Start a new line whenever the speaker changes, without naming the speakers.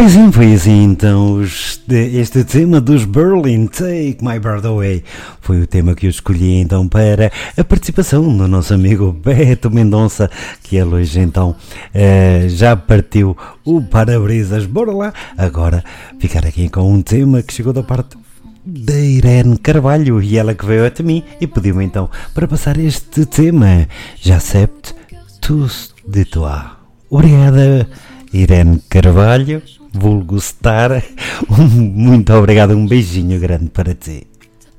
sim, foi assim então este tema dos Berlin, Take My Breath Away, foi o tema que eu escolhi então para a participação do nosso amigo Beto Mendonça, que ele hoje então já partiu o para-brisas. Bora lá agora ficar aqui com um tema que chegou da parte da Irene Carvalho, e ela que veio até mim e pediu-me então para passar este tema, J'accepte tous de toi. Obrigada, Irene Carvalho, vulgo Star, muito obrigado, um beijinho grande para ti.